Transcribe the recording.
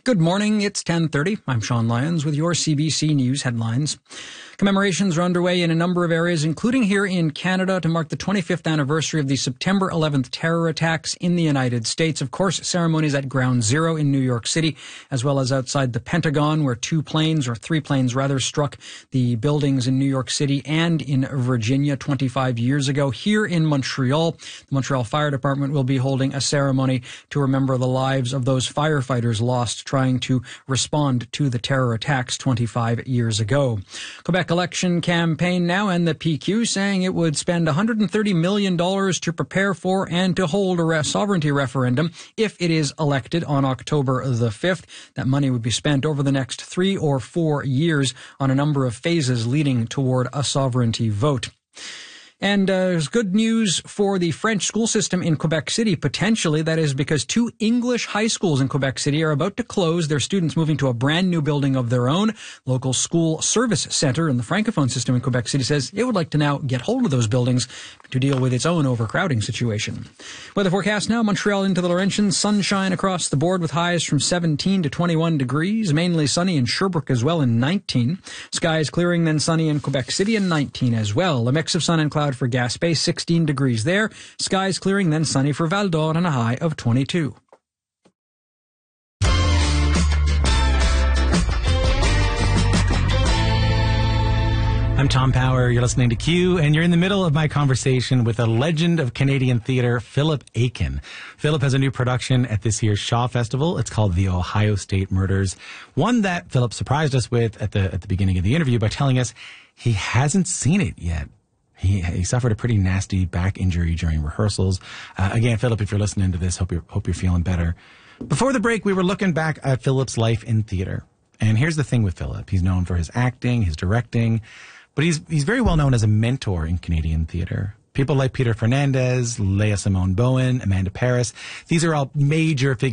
Good morning. It's 10:30. I'm Sean Lyons with your CBC News headlines. Commemorations are underway in a number of areas, including here in Canada, to mark the 25th anniversary of the September 11th terror attacks in the United States. Of course, ceremonies at Ground Zero in New York City, as well as outside the Pentagon, where three planes struck the buildings in New York City and in Virginia 25 years ago. Here in Montreal, the Montreal Fire Department will be holding a ceremony to remember the lives of those firefighters lost trying to respond to the terror attacks 25 years ago. Quebec election campaign now, and the PQ saying it would spend $130 million to prepare for and to hold a sovereignty referendum if it is elected on October the 5th. That money would be spent over the next 3 or 4 years on a number of phases leading toward a sovereignty vote. And there's good news for the French school system in Quebec City, potentially. That is because 2 English high schools in Quebec City are about to close, their students moving to a brand new building of their own. Local school service center in the Francophone system in Quebec City says it would like to now get hold of those buildings to deal with its own overcrowding situation. Weather forecast now, Montreal into the Laurentians, sunshine across the board with highs from 17 to 21 degrees, mainly sunny in Sherbrooke as well in 19. Skies clearing, then sunny in Quebec City in 19 as well. A mix of sun and cloud for Gaspé, 16 degrees there. Skies clearing, then sunny for Val d'Or and a high of 22. I'm Tom Power. You're listening to Q, and you're in the middle of my conversation with a legend of Canadian theater, Philip Aiken. Philip has a new production at this year's Shaw Festival. It's called The Ohio State Murders, one that Philip surprised us with at the beginning of the interview by telling us he hasn't seen it yet. He suffered a pretty nasty back injury during rehearsals. Again, Philip, if you're listening to this, hope you're feeling better. Before the break, we were looking back at Philip's life in theater. And here's the thing with Philip. He's known for his acting, his directing, but he's very well known as a mentor in Canadian theater. People like Peter Fernandez, Leah Simone Bowen, Amanda Paris, these are all major figures